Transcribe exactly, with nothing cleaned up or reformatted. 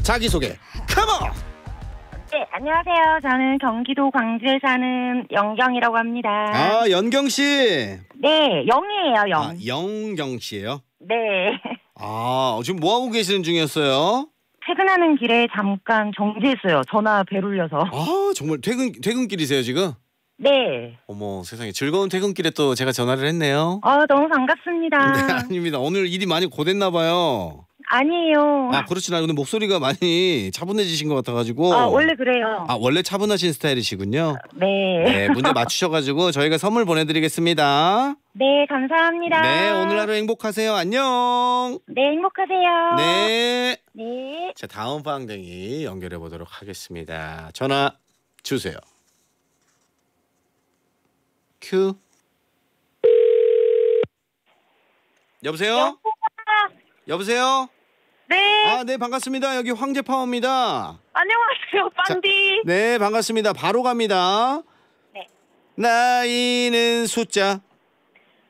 자기소개 컴온. 네, 안녕하세요. 저는 경기도 광주에 사는 영경이라고 합니다. 아, 연경씨. 네, 영이에요, 영. 아, 영경씨예요? 네. 아, 지금 뭐하고 계시는 중이었어요? 퇴근하는 길에 잠깐 정지했어요. 전화 배 울려서. 아, 정말 퇴근, 퇴근길이세요 지금? 네. 어머, 세상에 즐거운 퇴근길에 또 제가 전화를 했네요. 아, 너무 반갑습니다. 네, 아닙니다. 오늘 일이 많이 고됐나 봐요. 아니에요. 아, 그렇진 않아요. 근데 목소리가 많이 차분해지신 것 같아가지고. 아, 원래 그래요. 아, 원래 차분하신 스타일이시군요. 네. 네, 문제 맞추셔가지고 저희가 선물 보내드리겠습니다. 네, 감사합니다. 네, 오늘 하루 행복하세요. 안녕. 네, 행복하세요. 네. 네. 자, 다음 방댕이 연결해 보도록 하겠습니다. 전화 주세요. 큐. 여보세요? 여보세요? 네. 아, 네, 반갑습니다. 여기 황제파워입니다. 안녕하세요, 빵디. 네, 반갑습니다. 바로 갑니다. 네. 나이는 숫자